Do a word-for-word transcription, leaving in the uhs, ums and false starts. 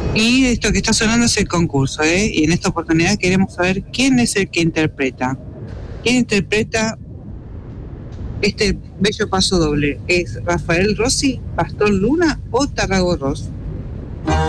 Y esto que está sonando es el concurso, ¿eh? Y en esta oportunidad queremos saber quién es el que interpreta. ¿Quién interpreta este bello paso doble? ¿Es Rafael Rossi, Pastor Luna o Tarrago Ross?